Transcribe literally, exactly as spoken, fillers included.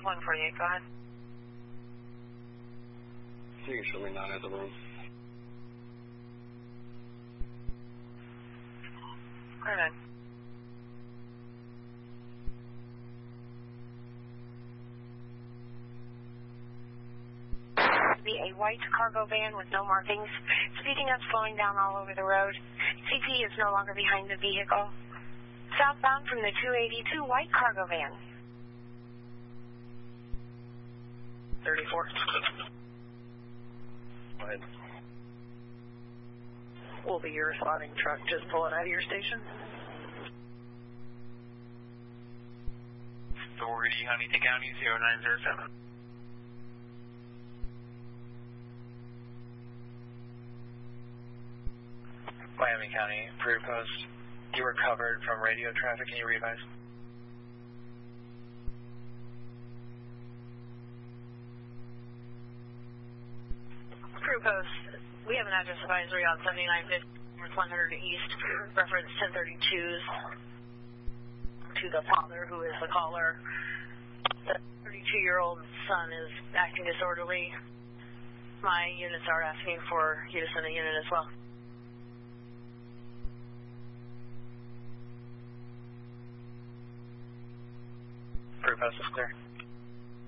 one forty-eight, go ahead. You can show me nine at the room. Go ahead. Be a white cargo van with no markings, speeding up, slowing down all over the road. C P is no longer behind the vehicle. Southbound from the two eighty-two white cargo van. thirty-four. Go ahead. Will be your responding truck just pulling out of your station. Authority, Huntington County, zero nine zero seven. Miami County, Prairie Post, you were covered from radio traffic. Can you revise? Prairie Post, we have an address advisory on seventy-nine fifty North one hundred East, reference ten thirty-twos to the father who is the caller. The thirty-two-year-old son is acting disorderly. My units are asking for you to send a unit as well. Prairie Post is clear.